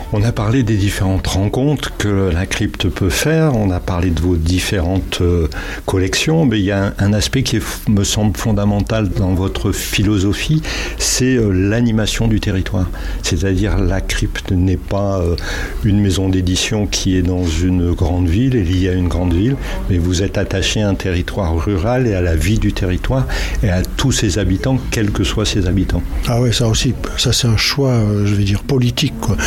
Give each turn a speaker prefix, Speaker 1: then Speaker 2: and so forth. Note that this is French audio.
Speaker 1: On a parlé des différentes rencontres que la crypte peut faire, on a parlé de vos différentes collections, mais il y a un aspect qui me semble fondamental dans votre philosophie, c'est l'animation du territoire. C'est-à-dire la crypte n'est pas une maison d'édition qui est dans une grande ville et liée à une grande ville, mais vous êtes attaché à un territoire rural et à la vie du territoire et à tous ses habitants, quels que soient ses habitants.
Speaker 2: Ah oui, ça aussi, ça c'est un choix, je vais dire, politique, quoi.